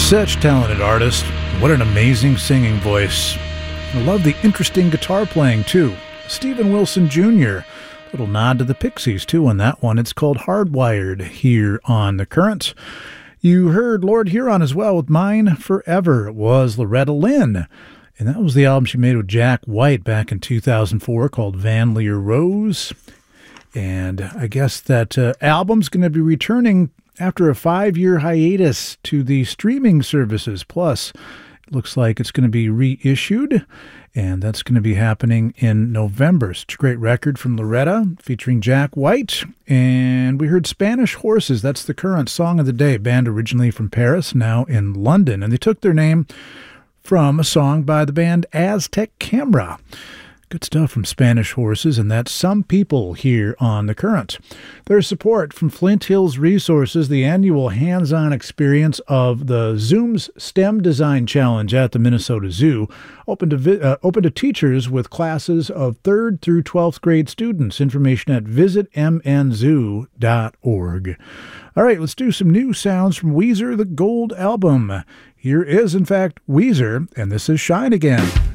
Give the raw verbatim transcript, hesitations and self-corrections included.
Such talented artist. What an amazing singing voice. I love the interesting guitar playing, too. Steven Wilson Junior Little nod to the Pixies, too, on that one. It's called Hardwired here on The Current. You heard Lord Huron as well with Mine Forever. It was Loretta Lynn. And that was the album she made with Jack White back in two thousand four called Van Leer Rose. And I guess that uh, album's going to be returning after a five-year hiatus to the streaming services. Plus, it looks like it's going to be reissued, and that's going to be happening in November. Such a great record from Loretta featuring Jack White. And we heard Spanish Horses. That's the current song of the day. Band originally from Paris, now in London. And they took their name from a song by the band Aztec Camera. Good stuff from Spanish Horses, and that's Some People here on The Current. There's support from Flint Hills Resources, the annual hands-on experience of the Zoom's STEM Design Challenge at the Minnesota Zoo, open to vi- uh, open to teachers with classes of third through twelfth grade students. Information at visit m n zoo dot org. All right, let's do some new sounds from Weezer, the Gold Album. Here is, in fact, Weezer, and this is Shine Again.